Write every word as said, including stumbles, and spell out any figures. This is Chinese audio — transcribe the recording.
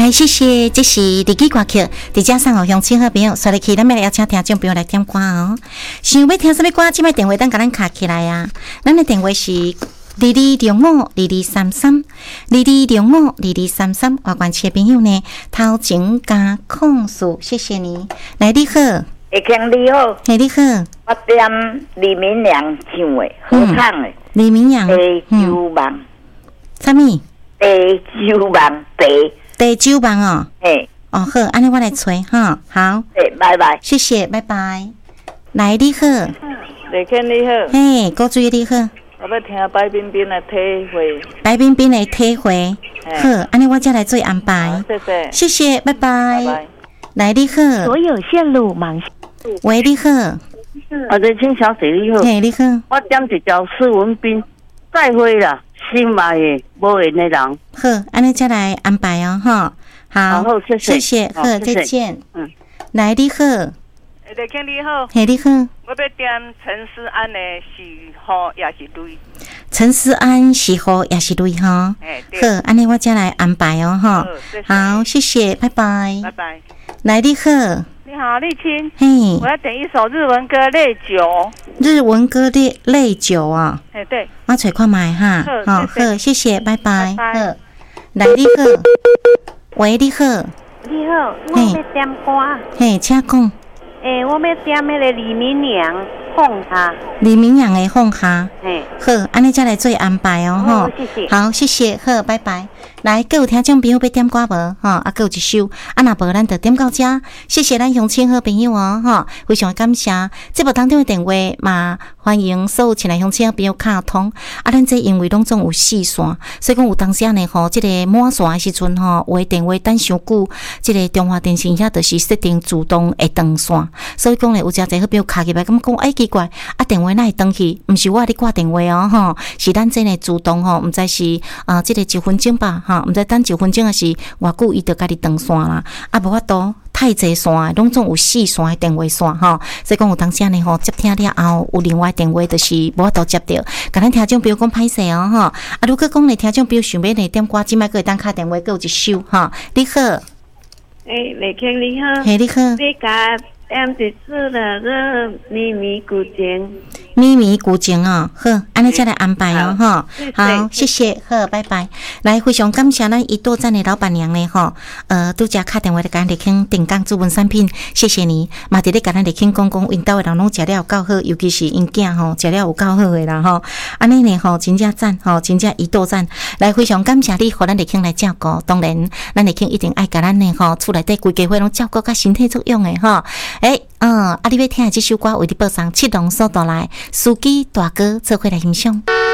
来，谢谢，这是日记歌曲，直接送给乡亲好朋友，所以去咱们来邀请听众朋友来点歌哦。想要听什么歌？这摆电话等甲咱卡起来啊！咱的电话是二二六五二二三三二二六五二二三三。外关系的朋友呢，头前加控诉，谢谢你。来，你好， 会听你好， 嘿，你好， 我点李明亮唱的，合唱的， 李明阳， 地酒梦， 什么？ 地酒梦，地地酒梦哦。 嘿， 哦好，安尼我来吹哈，好， 嘿，拜拜， 谢谢，拜拜。来，你好， 李健你好， 嘿，郭主你好， 我要听白冰冰的体会， 白冰冰的体会，好，安尼我再来做安排， 谢谢， 谢谢，拜拜。 拜拜。 来，你好， 所有线路忙。 喂，你好， 我在请小姐你好， 嘿，你好， 我点一条施文彬，再会啦，心爱的无缘的人。 好，安尼再来安排哦，哈，好， 好，谢谢， 谢谢，好，再见。 嗯， 来，你好， 李健你好， 嘿，你好， 我要点陈思安的是雨也是泪， 陈思安是雨也是泪哈，好，安尼我再来安排哦，哈，好，谢谢，拜拜， 拜拜。 来，你好， 你好，丽青， 嘿， 我要点一首日文歌《泪酒》。 日文歌的泪酒啊， 哎，对， 我找看买哈，好，好，谢谢，拜拜，好，来，你好，喂，你好， 你好，我要点歌， 嘿，请讲， 诶，我要点那个李明阳放下， 李明阳的放下， 嘿， 好，安尼再来做安排哦， 好，谢谢， 好，谢谢，好，拜拜。来，各有听众朋友要点歌无？吼，啊，各有一首，啊，若无咱就点到这。谢谢咱乡亲好朋友哦，吼，非常感谢。节目当中的电话嘛，欢迎所有前来乡亲好朋友卡通。啊，咱这因为拢总有四线，所以讲有当时呢，吼，这个满线的时阵吼，有的电话等伤久，这个中华电信遐就是设定自动会断线，所以讲呢，有诚侪好朋友卡起来，感觉讲，哎，奇怪，啊，电话哪会断去？毋是我咧挂电话哦，吼，是咱这呢自动吼，毋知是啊，这个一分钟吧，哈。毋知等一分钟还是偌久，伊就家己断线啦。啊，无法度太侪线，拢总有四线的电话线吼。所以讲有当时呢吼，接听了后有另外电话，就是无法度接到。甲咱听众朋友讲歹势哦吼。啊，如果讲咧听众朋友想要来点歌，即摆个当敲电话，个有一首吼。你好， 诶，李庆你好， 嘿，你好， 你甲点一次了个秘密古井。 咪咪古井哦，好，安尼再来安排哦，哈，好，谢谢，好，拜拜。来，非常感谢咱一多站的老板娘呢，哈，呃，拄则打电话来甲咱立庆定岗主文产品，谢谢你，嘛伫咧甲咱立庆讲讲，因兜的人拢食了有够好，尤其是因囝吼，食了有够好的啦，吼，安尼呢，吼，真正赞，吼，真正一多赞。来，非常感谢你，互咱立庆来照顾，当然，咱立庆一定爱甲咱呢，吼，厝内底规家伙拢照顾甲身体作用的，吼，诶。嗯，啊！你要听的这首歌为你播送七龙所带来司机大哥做伙来欣赏。